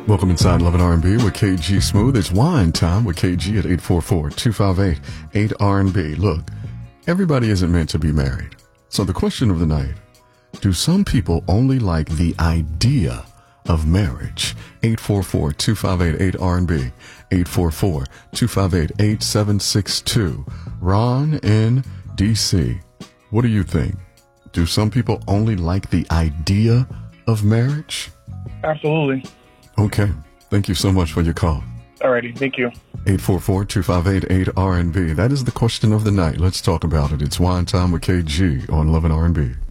Welcome inside Love and R&B with KG Smooth. It's wine time with KG at 844-258-8R&B. Look, everybody isn't meant to be married. So the question of the night, do some people only like the idea of marriage? 844-258-8R&B, 844-258-8762. Ron in D.C., what do you think? Do some people only like the idea of marriage? Absolutely. Okay. Thank you so much for your call. Alrighty. Thank you. 844-258-8R&B. That is the question of the night. Let's talk about it. It's wine time with KG on Love and R&B.